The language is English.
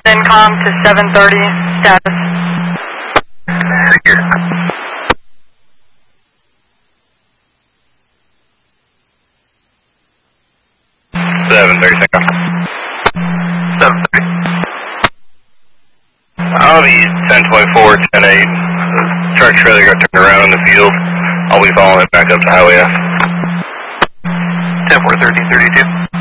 CENTCOM to 730, status. Here. 730, CENTCOM. 730. I'll be 1024, 10-8. The truck trailer got turned around in the field. I'll be following it back up to Highway F. 10-4, 1332.